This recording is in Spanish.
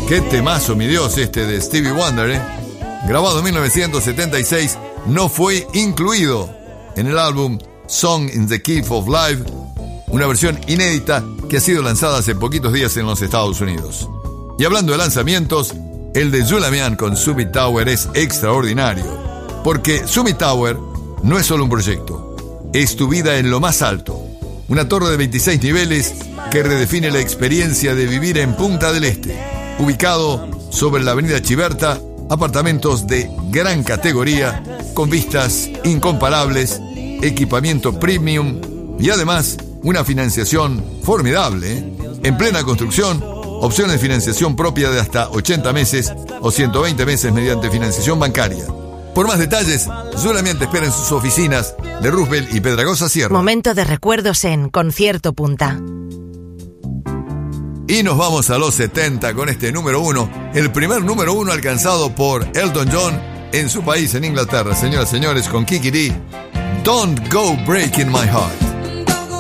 Qué temazo, mi Dios, este de Stevie Wonder, ¿eh? Grabado en 1976, no fue incluido en el álbum Song in the Key of Life, una versión inédita que ha sido lanzada hace poquitos días en los Estados Unidos. Y hablando de lanzamientos, el de Jul Amian con Summit Tower es extraordinario, porque Summit Tower no es solo un proyecto, es tu vida en lo más alto. Una torre de 26 niveles que redefine la experiencia de vivir en Punta del Este. Ubicado sobre la avenida Chiberta, apartamentos de gran categoría, con vistas incomparables, equipamiento premium y además una financiación formidable, ¿eh? En plena construcción, opciones de financiación propia de hasta 80 meses o 120 meses mediante financiación bancaria. Por más detalles, Jul Amian te espera en sus oficinas de Roosevelt y Pedragosa Sierra. Momento de recuerdos en Concierto Punta. Y nos vamos a los 70 con este número 1, el primer número 1 alcanzado por Elton John en su país, en Inglaterra. Señoras y señores, con Kiki Dee, Don't Go Breaking My Heart.